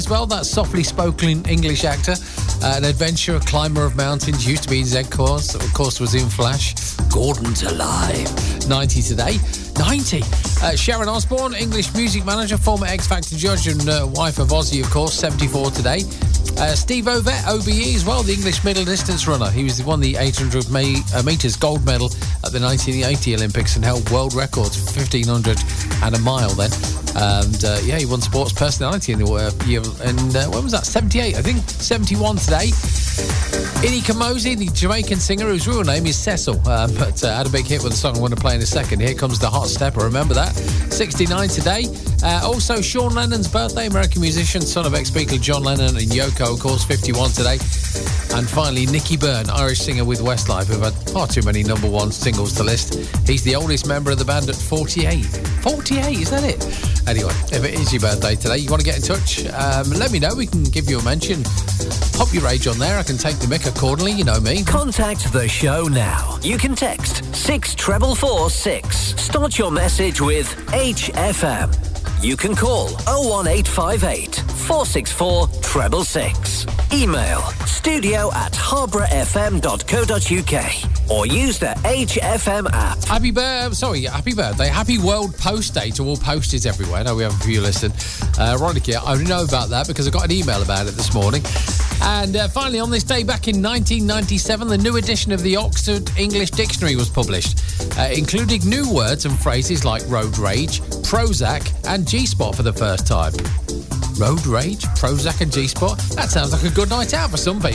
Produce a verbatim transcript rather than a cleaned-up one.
as well. That softly spoken English actor, uh, an adventurer, climber of mountains, used to be in Z-Course, of course was in Flash. Gordon's alive. ninety today. ninety. Uh, Sharon Osbourne, English music manager, former X Factor judge and uh, wife of Ozzy, of course, seventy-four today. Uh, Steve Ovett, O B E as well, the English middle distance runner. He was the won the eight hundred metres gold medal at the nineteen eighty Olympics and held world records for fifteen hundred and a mile then. And uh, yeah, he won sports personality in the uh, year. And uh, when was that? seventy-eight, I think. seventy-one today. Ini Kamosi, the Jamaican singer whose real name is Cecil, um, but uh, had a big hit with a song I want to play in a second. Here comes the Hot Stepper, remember that? sixty-nine today. Uh, also, Sean Lennon's birthday, American musician, son of ex-Beatle John Lennon and Yoko, of course, fifty-one today. And finally, Nicky Byrne, Irish singer with Westlife, who've had far too many number one singles to list. He's the oldest member of the band at forty-eight. forty-eight, is that it? Anyway, if it is your birthday today, you want to get in touch, um, let me know. We can give you a mention. Pop your age on there. I can take the mic accordingly, you know me. Contact the show now. You can text six four four six. Start your message with H F M. You can call oh one eight five eight, four six four, six six six. Email studio at harbour f m dot co dot u k or use the H F M app. Happy birthday, sorry, happy birthday. Happy World Post Day to all posties everywhere. I know we have a few listen. Uh, ironically, I only know about that because I got an email about it this morning. And uh, finally, on this day back in nineteen ninety-seven, the new edition of the Oxford English Dictionary was published, uh, including new words and phrases like road rage, Prozac and G-spot for the first time. Road rage, Prozac and G-spot? That sounds like a good night out for some people.